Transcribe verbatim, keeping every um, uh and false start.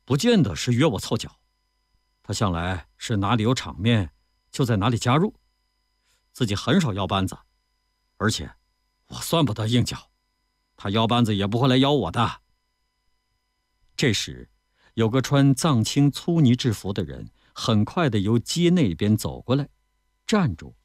不见得是约我凑脚，他向来是哪里有场面就在哪里加入，自己很少邀班子，而且我算不得硬脚，他邀班子也不会来邀我的。”这时，有个穿藏青粗呢制服的人很快地由街那边走过来，站住，